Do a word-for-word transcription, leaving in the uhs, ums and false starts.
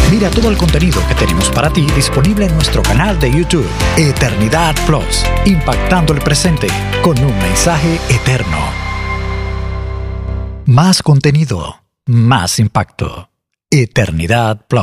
Mira todo el contenido que tenemos para ti disponible en nuestro canal de YouTube, Eternidad Plus, impactando el presente con un mensaje eterno. Más contenido, más impacto. Eternidad Plus.